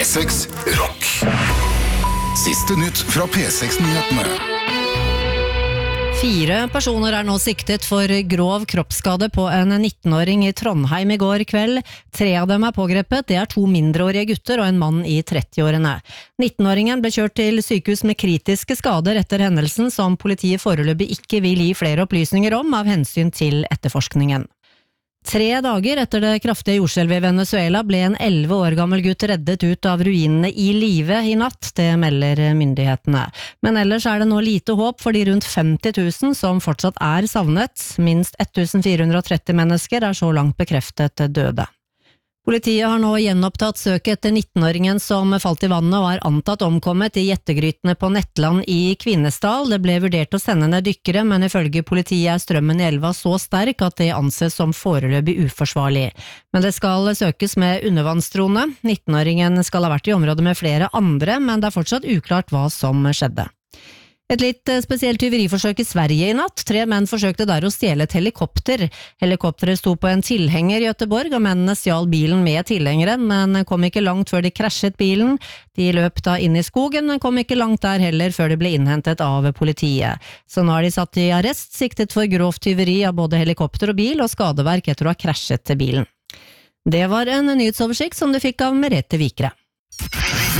P6 Rock. Siste nytt fra P6-nyhetene. 4 personer nå siktet for grov kroppsskade på en 19-åring i Trondheim i går kveld. 3 av dem pågrepet, det 2 mindreårige gutter og en mann i 30-årene. 19-åringen ble kjørt til sykehus med kritiske skader etter hendelsen, som politiet foreløpig ikke vil gi flere opplysninger om av hensyn til etterforskningen. 3 dager etter det kraftige jordskjelvet i Venezuela ble en 11 år gammel gutt reddet ut av ruinene i live i natt, det melder myndighetene. Men ellers det nå lite håp for de rundt 50 000 som fortsatt savnet. Minst 1430 mennesker så langt bekreftet døde. Politiet har nå gjenopptatt søket etter 19-åringen som falt i vannet og antatt omkommet i Jettegrytene på Nettland i Kvinesdal. Det ble vurdert å sende ned dykkere, men ifølge politiet strømmen i elva så sterk at det anses som foreløpig uforsvarlig. Men det skal søkes med undervannsdrone. 19-åringen skal ha vært i området med flere andre, men det fortsatt uklart hva som skjedde. Et litt spesielt tyveriforsøk i Sverige i natt. 3 menn forsøkte der å stjele et helikopter. Helikopteret sto på en tilhenger i Göteborg, og mennene stjal bilen med tilhengeren, men kom ikke langt før de krasjet bilen. De løp da inn i skogen, men kom ikke langt der heller før det ble innhentet av politiet. Så nå de satt i arrest, siktet for grovt tyveri av både helikopter og bil, og skadeverk etter å ha krasjet til bilen. Det var en nyhetsoversikt som du fikk av Merete Vikre.